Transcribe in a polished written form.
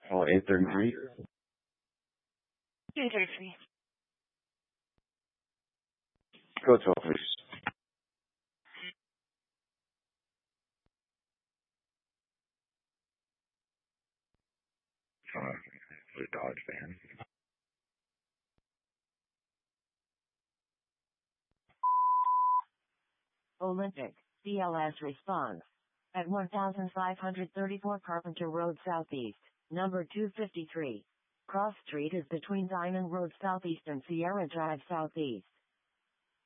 Oh, 833? 833. Go to it, please. For a Dodge fan. Olympic, CLS response. At 1534 Carpenter Road Southeast, number 253. Cross Street is between Diamond Road Southeast and Sierra Drive Southeast.